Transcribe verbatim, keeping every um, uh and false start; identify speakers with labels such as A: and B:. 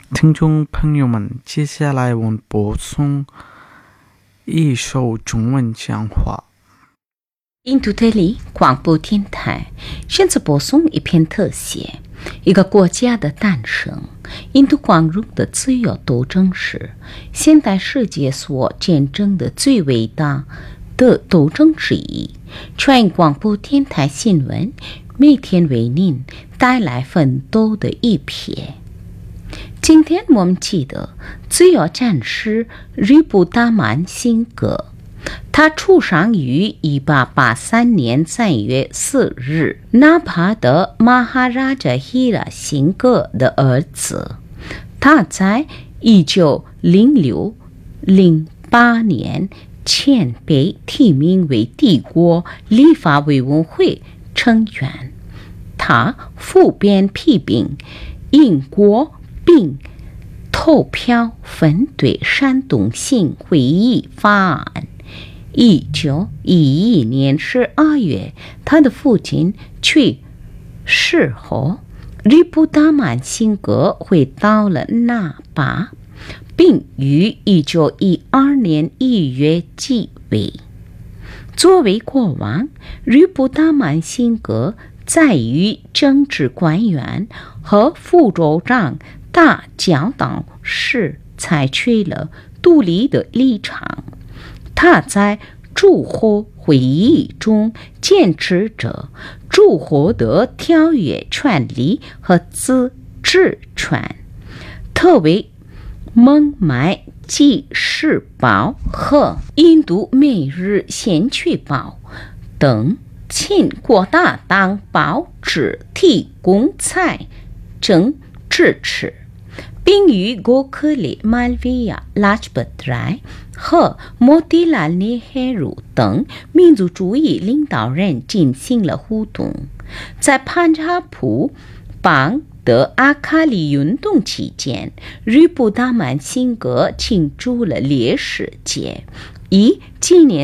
A: 听众朋友们，接下来我们播送一首中文讲话。
B: 印度德里广播电台现在播送一篇特写：一个国家的诞生。印度光荣的自由斗争是现代世界所见证的最伟大的斗争之一。全广播电台新闻每天为您带来奋斗的一瞥。今天我们记得自由战士日布达曼辛格，他出生于一八八三年三月四日，纳帕的马哈拉扎希拉辛格的儿子。他在一九零六零八年前被提名为帝国立法委员会成员。他普遍批评英国并投票反对煽动性会议法案。一九一一年十二月，他的父亲去世后，日布达曼辛格回到了纳巴，并于一九一二年一月继位。作为国王，日布达曼辛格在与政治官员和副州长打交道时采取了独立的立场。他在祝贺会议中坚持着祝贺的条约权利和自治权，特为孟买纪事报和印度每日先驱报等亲国大党报纸提供财政支持，并与戈克里、马尔维亚、拉吉巴特莱和莫蒂拉尔涅赫鲁等民族主义领导人进行了互动。在潘查普邦的阿卡里运动期间，日布达曼辛格庆祝了烈士节，以纪念